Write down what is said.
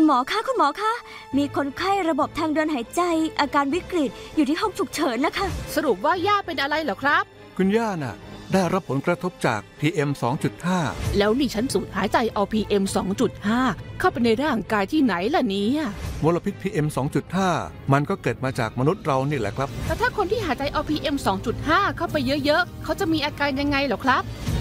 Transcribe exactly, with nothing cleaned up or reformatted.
มอคะคุณหมอคะมีคนไข้ระบบทางเดินหายใจอาการวิกฤตอยู่ที่ห้องฉุกเฉินนะคะสรุปว่าย่าเป็นอะไรเหรอครับคุณย่าน่ะได้รับผลกระทบจาก พี เอ็ม สองจุดห้าแล้วนี่ฉันสูดหายใจเอา พี เอ็ม สองจุดห้า เข้าไปในร่างกายที่ไหนล่ะเนี่ยมลพิษ พี เอ็ม สองจุดห้า มันก็เกิดมาจากมนุษย์เรานี่แหละครับแต่ถ้าคนที่หายใจเอา พี เอ็ม สองจุดห้า เข้าไปเยอะๆเขาจะมีอาการยังไงเหรอครับ